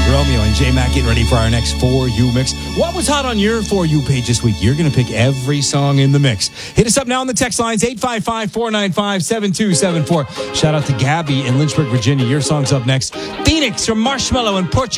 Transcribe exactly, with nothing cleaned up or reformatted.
Romeo and J Mac getting ready for our next For You mix. What was hot on your For You page this week? You're going to pick every song in the mix. Hit us up now on the text lines, eight five five, four nine five, seven two seven four. Shout out to Gabby in Lynchburg, Virginia. Your song's up next. Phoenix from Marshmallow in Portugal.